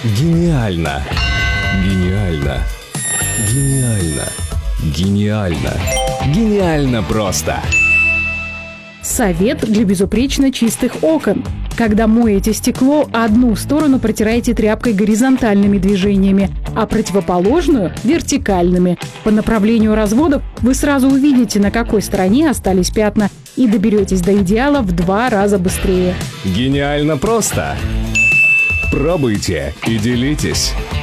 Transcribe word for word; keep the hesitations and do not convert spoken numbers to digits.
Гениально! Гениально! Гениально! Гениально! Гениально просто! Совет для безупречно чистых окон. Когда моете стекло, одну сторону протирайте тряпкой горизонтальными движениями, а противоположную – вертикальными. По направлению разводов вы сразу увидите, на какой стороне остались пятна, и доберетесь до идеала в два раза быстрее. Гениально просто! Пробуйте и делитесь!